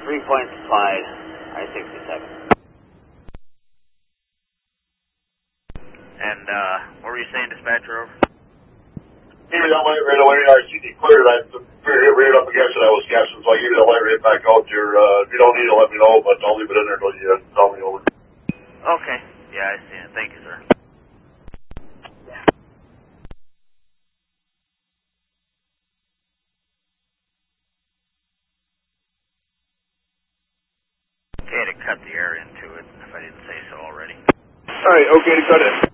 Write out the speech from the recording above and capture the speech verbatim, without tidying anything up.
three points applied, I sixty-seven. And, uh, what were you saying, dispatcher, over? Give me that light right away. I see you cleared. I figured it right up against it. I was guessing, so I gave you the light right back out there. Uh, if you don't need it, let me know, but I'll leave it in there until you uh, tell me over. Okay. Yeah, I see it. Thank you, sir. Okay to cut the air into it, if I didn't say so already. All right, okay to cut it.